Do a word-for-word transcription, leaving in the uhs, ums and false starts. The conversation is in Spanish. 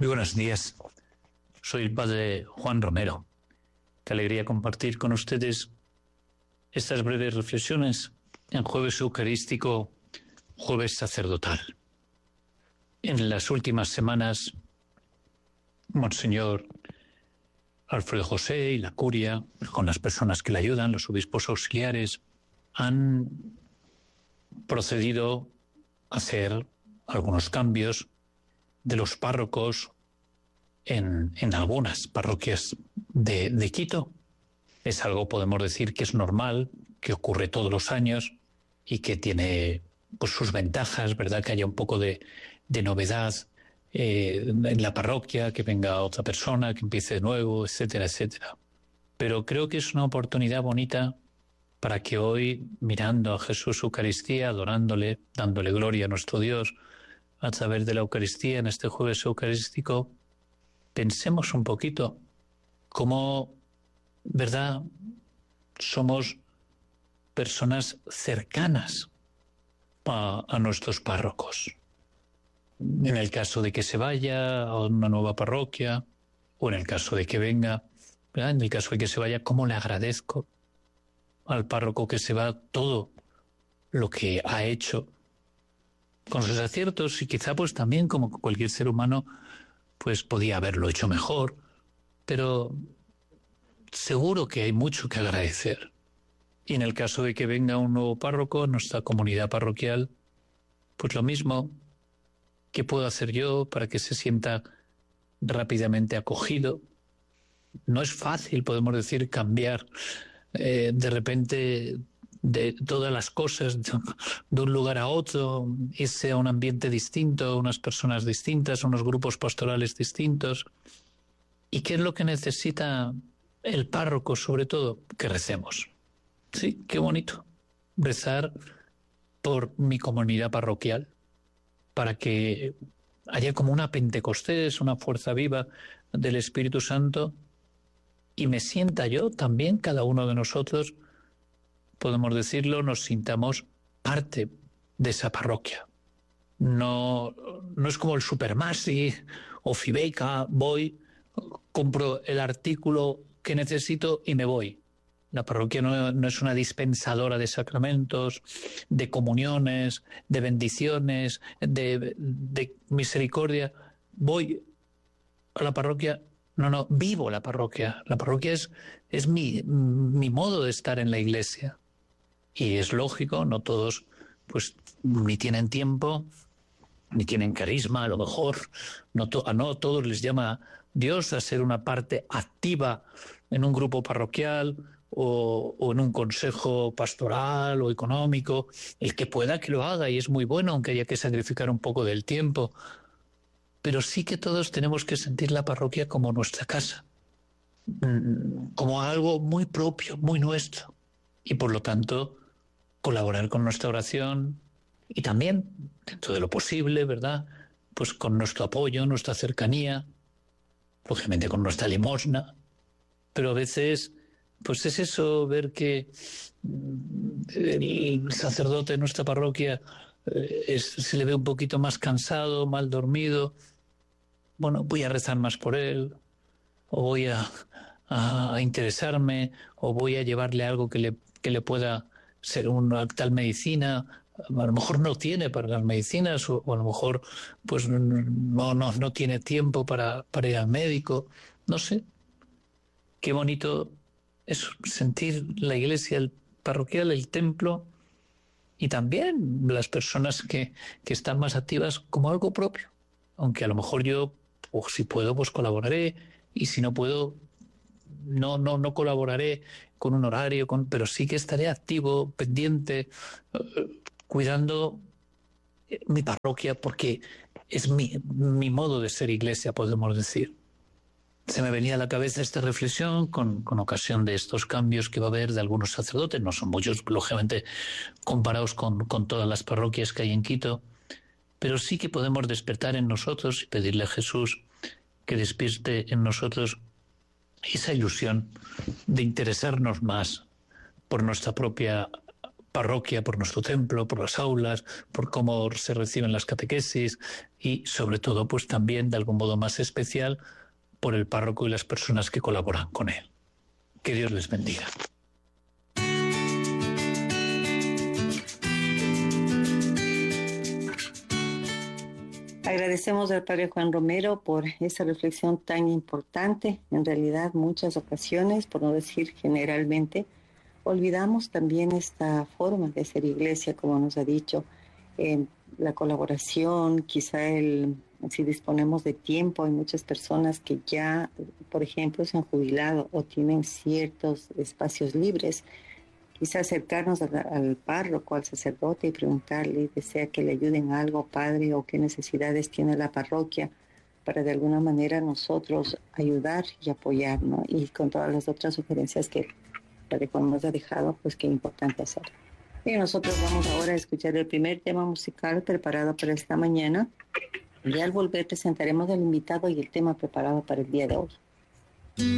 Muy buenos días. Soy el padre Juan Romero. Qué alegría compartir con ustedes estas breves reflexiones en Jueves Eucarístico, Jueves Sacerdotal. En las últimas semanas, Monseñor Alfredo José y la curia, con las personas que le ayudan, los obispos auxiliares, han procedido a hacer algunos cambios de los párrocos en, en algunas parroquias de, de Quito. Es algo, podemos decir, que es normal, que ocurre todos los años y que tiene pues, sus ventajas, ¿verdad? Que haya un poco de, de novedad eh, en la parroquia, que venga otra persona, que empiece de nuevo, etcétera, etcétera. Pero creo que es una oportunidad bonita para que hoy, mirando a Jesús Eucaristía, adorándole, dándole gloria a nuestro Dios, a través de la Eucaristía, en este Jueves Eucarístico, pensemos un poquito cómo, ¿verdad?, somos personas cercanas a, a nuestros párrocos. En el caso de que se vaya a una nueva parroquia, o en el caso de que venga, ¿verdad?, en el caso de que se vaya, cómo le agradezco al párroco que se va todo lo que ha hecho, con sus aciertos, y quizá pues también, como cualquier ser humano, pues podía haberlo hecho mejor, pero seguro que hay mucho que agradecer. Y en el caso de que venga un nuevo párroco en nuestra comunidad parroquial, pues lo mismo. ¿Qué puedo hacer yo para que se sienta rápidamente acogido? No es fácil, podemos decir, cambiar eh, de repente de todas las cosas de un lugar a otro, irse a un ambiente distinto, unas personas distintas, unos grupos pastorales distintos. ¿Y qué es lo que necesita el párroco, sobre todo? Que recemos. Sí, qué bonito. Rezar por mi comunidad parroquial, para que haya como una Pentecostés, una fuerza viva del Espíritu Santo, y me sienta yo también, cada uno de nosotros, podemos decirlo, nos sintamos parte de esa parroquia. No, no es como el Supermasi o Fibeca, voy, compro el artículo que necesito y me voy. La parroquia no, no es una dispensadora de sacramentos, de comuniones, de bendiciones, de, de misericordia. Voy a la parroquia, no, no, vivo la parroquia. La parroquia es, es mi, mi modo de estar en la iglesia. Y es lógico, no todos pues ni tienen tiempo, ni tienen carisma, a lo mejor. No, to, a no todos les llama Dios a ser una parte activa en un grupo parroquial o, o en un consejo pastoral o económico. El que pueda que lo haga, y es muy bueno, aunque haya que sacrificar un poco del tiempo. Pero sí que todos tenemos que sentir la parroquia como nuestra casa, como algo muy propio, muy nuestro. Y por lo tanto, colaborar con nuestra oración y también, dentro de lo posible, ¿verdad?, pues con nuestro apoyo, nuestra cercanía, lógicamente con nuestra limosna. Pero a veces, pues es eso, ver que el sacerdote de nuestra parroquia eh, es, se le ve un poquito más cansado, mal dormido. Bueno, voy a rezar más por él, o voy a, a, a interesarme, o voy a llevarle algo que le, que le pueda ser una tal medicina. A lo mejor no tiene para las medicinas, o, o a lo mejor pues no, no, no tiene tiempo para, para ir al médico. No sé. Qué bonito es sentir la iglesia, el parroquial, el templo, y también las personas que, que están más activas como algo propio. Aunque a lo mejor yo, pues, si puedo, pues colaboraré, y si no puedo, no, no, no colaboraré con un horario, con, pero sí que estaré activo, pendiente, eh, cuidando mi parroquia, porque es mi, mi modo de ser iglesia, podemos decir. Se me venía a la cabeza esta reflexión con, con ocasión de estos cambios que va a haber de algunos sacerdotes. No son muchos, lógicamente, comparados con, con todas las parroquias que hay en Quito, pero sí que podemos despertar en nosotros y pedirle a Jesús que despierte en nosotros esa ilusión de interesarnos más por nuestra propia parroquia, por nuestro templo, por las aulas, por cómo se reciben las catequesis y sobre todo pues también de algún modo más especial por el párroco y las personas que colaboran con él. Que Dios les bendiga. Agradecemos al Padre Juan Romero por esta reflexión tan importante. En realidad, muchas ocasiones, por no decir generalmente, olvidamos también esta forma de ser iglesia, como nos ha dicho, eh, la colaboración, quizá el, si disponemos de tiempo. Hay muchas personas que ya, por ejemplo, se han jubilado o tienen ciertos espacios libres. Quizá acercarnos al, al párroco, al sacerdote y preguntarle, desea que le ayuden algo, padre, o qué necesidades tiene la parroquia, para de alguna manera nosotros ayudar y apoyar, ¿no? Y con todas las otras sugerencias que Padre Juan nos ha dejado, pues qué importante hacer. Y nosotros vamos ahora a escuchar el primer tema musical preparado para esta mañana, y al volver presentaremos el invitado y el tema preparado para el día de hoy.